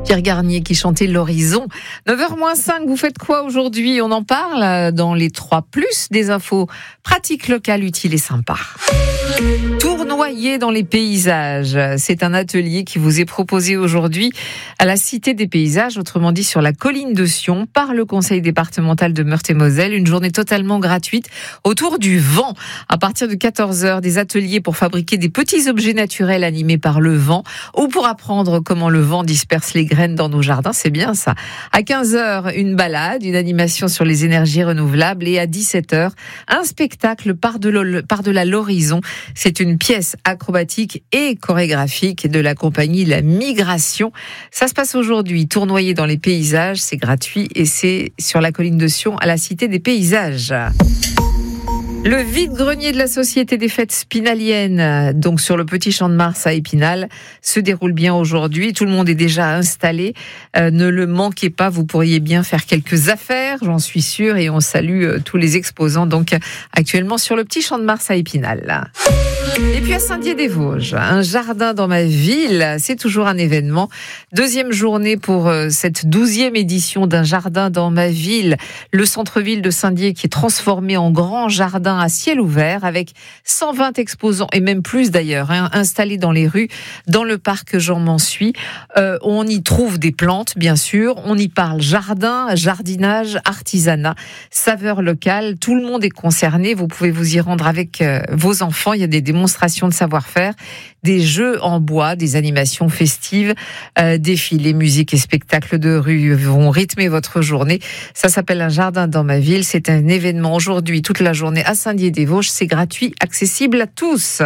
Pierre Garnier qui chantait l'horizon. 9h-5, vous faites quoi aujourd'hui? On en parle dans les 3+, des infos pratiques, locales, utiles et sympas. Tournoyer dans les paysages, c'est un atelier qui vous est proposé aujourd'hui à la Cité des Paysages, autrement dit sur la colline de Sion, par le conseil départemental de Meurthe-et-Moselle. Une journée totalement gratuite autour du vent. À partir de 14h, des ateliers pour fabriquer des petits objets naturels animés par le vent ou pour apprendre comment le vent disperse les graines dans nos jardins. C'est bien ça. À 15h, une balade, une animation sur les énergies renouvelables et à 17h, un spectacle par-delà l'horizon. C'est une pièce acrobatique et chorégraphique de la compagnie La Migration. Ça se passe aujourd'hui, tournoyer dans les paysages, c'est gratuit et c'est sur la colline de Sion à la Cité des Paysages. Le vide-grenier de la Société des Fêtes Spinaliennes, donc sur le Petit Champ de Mars à Épinal, se déroule bien aujourd'hui. Tout le monde est déjà installé. Ne le manquez pas, vous pourriez bien faire quelques affaires, j'en suis sûre, et on salue tous les exposants donc actuellement sur le Petit Champ de Mars à Épinal. Et puis à Saint-Dié-des-Vosges, un jardin dans ma ville, c'est toujours un événement. Deuxième journée pour cette 12e édition d'un jardin dans ma ville. Le centre-ville de Saint-Dié qui est transformé en grand jardin à ciel ouvert avec 120 exposants et même plus d'ailleurs, installés dans les rues, dans le parc Jean Mansuy. On y trouve des plantes, bien sûr. On y parle jardin, jardinage, artisanat, saveurs locales. Tout le monde est concerné. Vous pouvez vous y rendre avec vos enfants. Il y a des démonstrations de savoir-faire, des jeux en bois, des animations festives, défilés, musique et spectacles de rue vont rythmer votre journée. Ça s'appelle un jardin dans ma ville. C'est un événement aujourd'hui, toute la journée à Saint-Dié-des-Vosges. C'est gratuit, accessible à tous.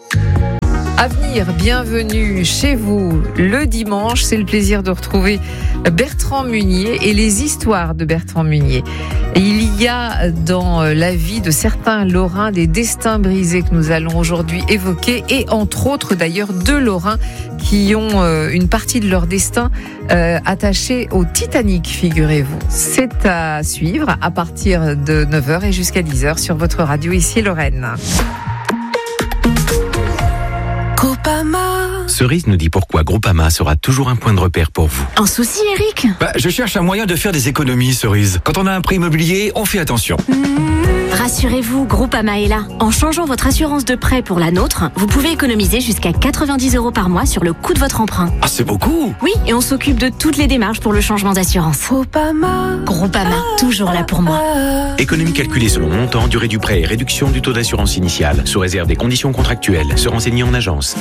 À venir, bienvenue chez vous le dimanche. C'est le plaisir de retrouver Bertrand Munier et les histoires de Bertrand Munier. Et il y a dans la vie de certains Lorrains des destins brisés que nous allons aujourd'hui évoquer et entre autres d'ailleurs 2 Lorrains qui ont une partie de leur destin attachée au Titanic, figurez-vous. C'est à suivre à partir de 9h et jusqu'à 10h sur votre radio ici Lorraine. Cerise nous dit pourquoi Groupama sera toujours un point de repère pour vous. Un souci, Eric ? Je cherche un moyen de faire des économies, Cerise. Quand on a un prêt immobilier, on fait attention. Rassurez-vous, Groupama est là. En changeant votre assurance de prêt pour la nôtre, vous pouvez économiser jusqu'à 90 € par mois sur le coût de votre emprunt. Ah, c'est beaucoup! Oui, et on s'occupe de toutes les démarches pour le changement d'assurance. Groupama, toujours là pour moi. Économie calculée selon montant, durée du prêt et réduction du taux d'assurance initiale, sous réserve des conditions contractuelles. Se renseigner en agence.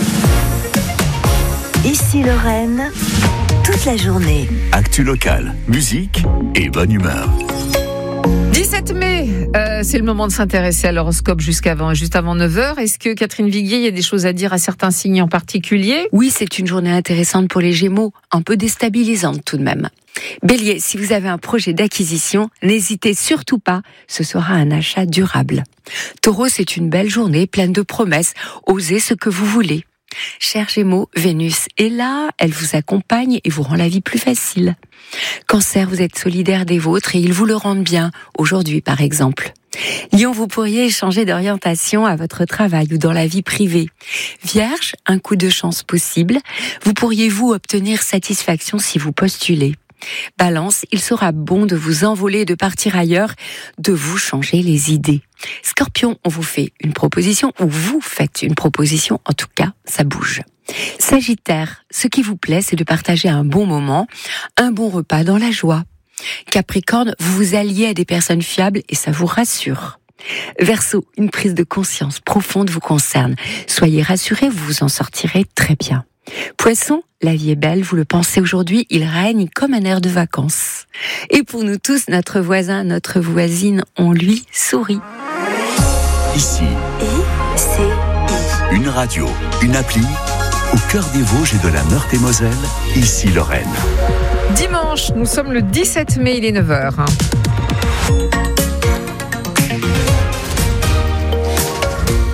Ici Lorraine, toute la journée. Actu locale, musique et bonne humeur. 17 mai, c'est le moment de s'intéresser à l'horoscope juste avant 9h. Est-ce que Catherine Viguier, il y a des choses à dire à certains signes en particulier? Oui, c'est une journée intéressante pour les Gémeaux, un peu déstabilisante tout de même. Bélier, si vous avez un projet d'acquisition, n'hésitez surtout pas, ce sera un achat durable. Taureau, c'est une belle journée pleine de promesses, osez ce que vous voulez. Chers Gémeaux, Vénus est là, elle vous accompagne et vous rend la vie plus facile. Cancer, vous êtes solidaire des vôtres et ils vous le rendent bien, aujourd'hui par exemple. Lion, vous pourriez changer d'orientation à votre travail ou dans la vie privée. Vierge, un coup de chance possible, vous pourriez vous obtenir satisfaction si vous postulez. Balance, il sera bon de vous envoler et de partir ailleurs, de vous changer les idées. Scorpion, on vous fait une proposition ou vous faites une proposition, en tout cas, ça bouge. Sagittaire, ce qui vous plaît, c'est de partager un bon moment, un bon repas dans la joie. Capricorne, vous vous alliez à des personnes fiables et ça vous rassure. Verseau, une prise de conscience profonde vous concerne. Soyez rassurés, vous vous en sortirez très bien. Poisson, la vie est belle, vous le pensez aujourd'hui, il règne comme un air de vacances. Et pour nous tous, notre voisin, notre voisine, on lui sourit. Ici, I-C-I. une radio, une appli, au cœur des Vosges et de la Meurthe-et-Moselle, ici Lorraine. Dimanche, nous sommes le 17 mai, il est 9h.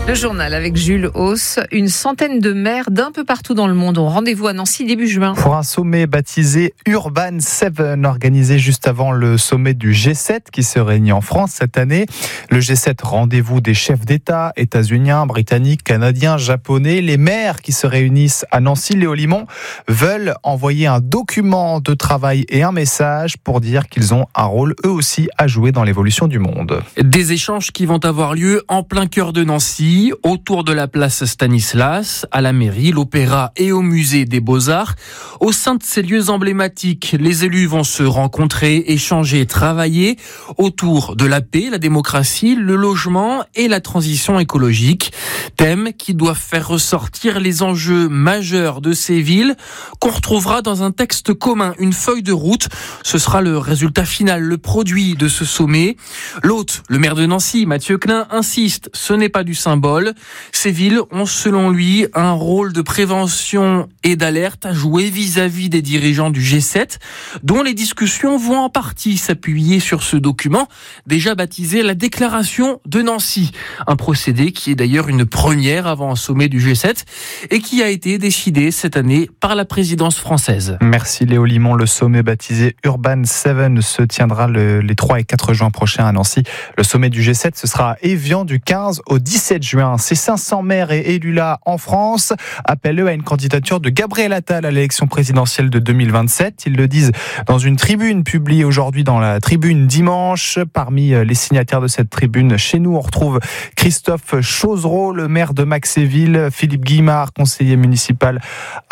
Le journal avec Jules Hauss. Une centaine de maires d'un peu partout dans le monde ont rendez-vous à Nancy début juin. Pour un sommet baptisé Urban 7, organisé juste avant le sommet du G7 qui se réunit en France cette année. Le G7, rendez-vous des chefs d'État, états-uniens, britanniques, canadiens, japonais. Les maires qui se réunissent à Nancy, Léo Limon, veulent envoyer un document de travail et un message pour dire qu'ils ont un rôle eux aussi à jouer dans l'évolution du monde. Des échanges qui vont avoir lieu en plein cœur de Nancy, autour de la place Stanislas, à la mairie, l'opéra et au musée des Beaux-Arts. Au sein de ces lieux emblématiques, les élus vont se rencontrer, échanger, travailler autour de la paix, la démocratie, le logement et la transition écologique. Thèmes qui doivent faire ressortir les enjeux majeurs de ces villes qu'on retrouvera dans un texte commun, une feuille de route. Ce sera le résultat final, le produit de ce sommet. L'hôte, le maire de Nancy, Mathieu Klein, insiste, ce n'est pas du symbole. Ces villes ont selon lui un rôle de prévention et d'alerte à jouer vis-à-vis des dirigeants du G7, dont les discussions vont en partie s'appuyer sur ce document, déjà baptisé la déclaration de Nancy. Un procédé qui est d'ailleurs une première avant un sommet du G7 et qui a été décidé cette année par la présidence française. Merci Léo Limon. Le sommet baptisé Urban 7 se tiendra les 3 et 4 juin prochains à Nancy. Le sommet du G7, ce sera à Évian du 15 au 17 juin. Ces 500 maires et élus là en France appellent à une candidature de Gabriel Attal à l'élection présidentielle de 2027. Ils le disent dans une tribune publiée aujourd'hui dans la Tribune dimanche. Parmi les signataires de cette tribune, chez nous, on retrouve Christophe Chauzereau, le maire de Maxéville, Philippe Guimard, conseiller municipal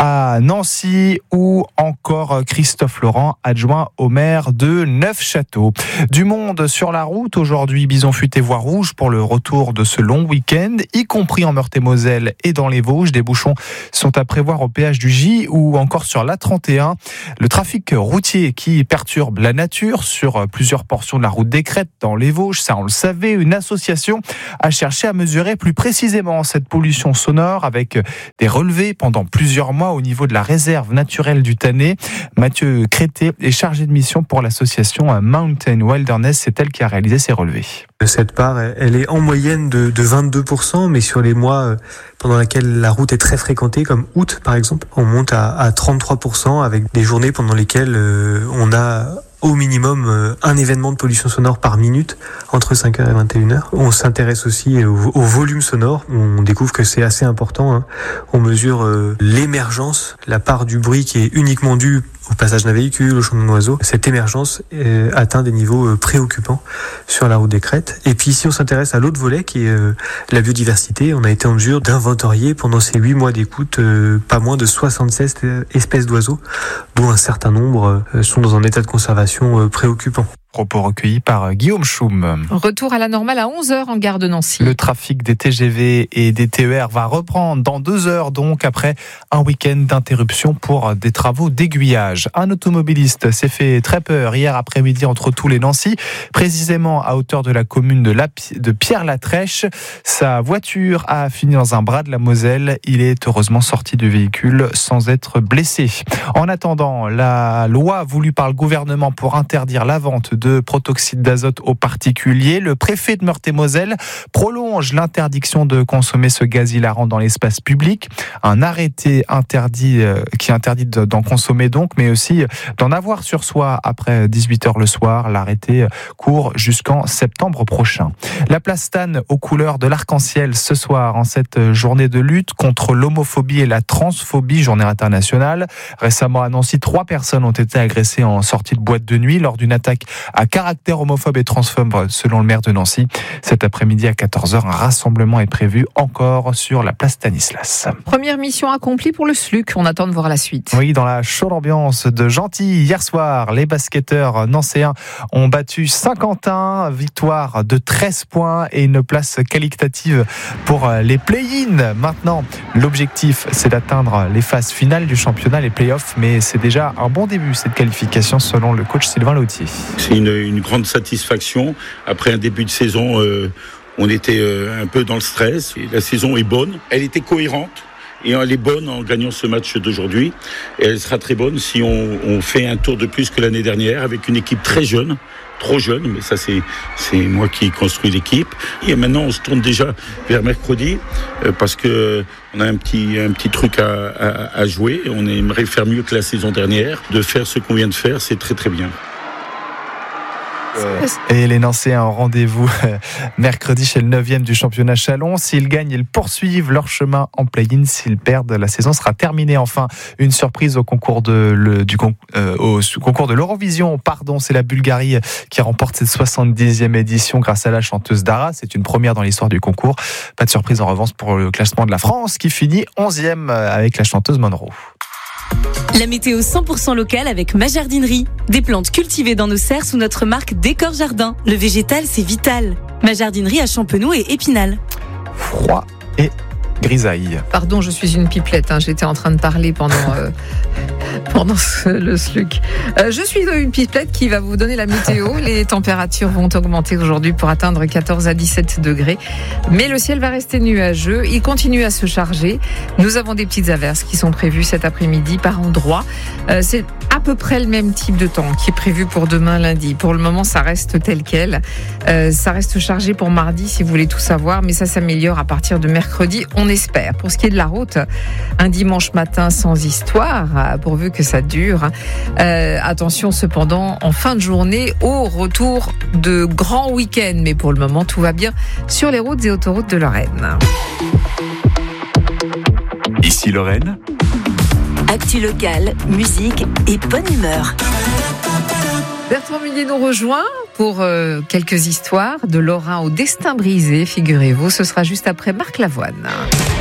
à Nancy, ou encore Christophe Laurent, adjoint au maire de Neufchâteau. Du monde sur la route aujourd'hui, bison futé voie rouge pour le retour de ce long week-end, y compris en Meurthe-et-Moselle et dans les Vosges. Des bouchons sont à prévoir au péage du J ou encore sur l'A31. Le trafic routier qui perturbe la nature sur plusieurs portions de la route des Crêtes dans les Vosges, ça on le savait. Une association a cherché à mesurer plus précisément cette pollution sonore avec des relevés pendant plusieurs mois au niveau de la réserve naturelle du Tannet. Mathieu Crété est chargé de mission pour l'association Mountain Wilderness. C'est elle qui a réalisé ces relevés. Cette part, elle est en moyenne de 22%, mais sur les mois pendant lesquels la route est très fréquentée, comme août par exemple, on monte à 33% avec des journées pendant lesquelles on a au minimum un événement de pollution sonore par minute entre 5h et 21h. On s'intéresse aussi au volume sonore. On découvre que c'est assez important. On mesure l'émergence, la part du bruit qui est uniquement due au passage d'un véhicule, au chant d'un oiseau. Cette émergence atteint des niveaux préoccupants sur la route des Crêtes. Et puis si on s'intéresse à l'autre volet qui est la biodiversité, on a été en mesure d'inventorier pendant ces 8 mois d'écoute pas moins de 76 espèces d'oiseaux, dont un certain nombre sont dans un état de conservation préoccupant. Propos recueillis par Guillaume Choum. Retour à la normale à 11h en gare de Nancy. Le trafic des TGV et des TER va reprendre dans 2 heures, donc après un week-end d'interruption pour des travaux d'aiguillage. Un automobiliste s'est fait très peur hier après-midi entre Toul et Nancy, précisément à hauteur de la commune de Pierre-la-Trèche. Sa voiture a fini dans un bras de la Moselle. Il est heureusement sorti du véhicule sans être blessé. En attendant, la loi voulue par le gouvernement pour interdire la vente de protoxyde d'azote aux particuliers, le préfet de Meurthe-et-Moselle prolonge l'interdiction de consommer ce gaz hilarant dans l'espace public. Un arrêté qui interdit d'en consommer donc, mais aussi d'en avoir sur soi après 18h le soir. L'arrêté court jusqu'en septembre prochain. La place Stan aux couleurs de l'arc-en-ciel ce soir en cette journée de lutte contre l'homophobie et la transphobie, journée internationale. Récemment à Nancy, 3 personnes ont été agressées en sortie de boîte de nuit lors d'une attaque à caractère homophobe et transphobe selon le maire de Nancy. Cet après-midi à 14h, un rassemblement est prévu encore sur la place Stanislas. Première mission accomplie pour le SLUC, on attend de voir la suite. Oui, dans la chaude ambiance de Gentilly, hier soir, les basketteurs nancéens ont battu Saint-Quentin, victoire de 13 points et une place qualitative pour les play-in. Maintenant, l'objectif, c'est d'atteindre les phases finales du championnat, les play-offs, mais c'est déjà un bon début cette qualification selon le coach Sylvain Lautier. C'est une grande satisfaction. Après un début de saison, on était un peu dans le stress. Et la saison est bonne. Elle était cohérente. Et elle est bonne en gagnant ce match d'aujourd'hui. Et elle sera très bonne si on fait un tour de plus que l'année dernière avec une équipe très jeune. Trop jeune, mais ça c'est moi qui construis l'équipe. Et maintenant on se tourne déjà vers mercredi parce que on a un petit truc à jouer. On aimerait faire mieux que la saison dernière. De faire ce qu'on vient de faire, c'est très très bien. Et les Nancéens ont rendez-vous mercredi chez le 9e du championnat Chalon. S'ils gagnent, ils poursuivent leur chemin en play-in. S'ils perdent, la saison sera terminée. Enfin, une surprise au concours de l'Eurovision. C'est la Bulgarie qui remporte cette 70e édition grâce à la chanteuse Dara. C'est une première dans l'histoire du concours. Pas de surprise en revanche pour le classement de la France qui finit 11e avec la chanteuse Monroe. La météo 100% locale avec Ma Jardinerie. Des plantes cultivées dans nos serres sous notre marque Décor Jardin. Le végétal, c'est vital. Ma Jardinerie à Champenoux et Épinal. Froid et grisaille. Pardon, je suis une pipelette. J'étais en train de parler pendant le SLUC. Je suis une pipelette qui va vous donner la météo. Les températures vont augmenter aujourd'hui pour atteindre 14 à 17 degrés. Mais le ciel va rester nuageux. Il continue à se charger. Nous avons des petites averses qui sont prévues cet après-midi par endroits. C'est à peu près le même type de temps qui est prévu pour demain lundi. Pour le moment, ça reste tel quel. Ça reste chargé pour mardi si vous voulez tout savoir. Mais ça s'améliore à partir de mercredi. On espère. Pour ce qui est de la route, un dimanche matin sans histoire, pourvu que ça dure. Attention cependant, en fin de journée, au retour de grands week-ends. Mais pour le moment, tout va bien sur les routes et autoroutes de Lorraine. Ici Lorraine. Actu locale, musique et bonne humeur. Bertrand Mullier nous rejoint pour quelques histoires de Lorrain au destin brisé, figurez-vous. Ce sera juste après Marc Lavoine.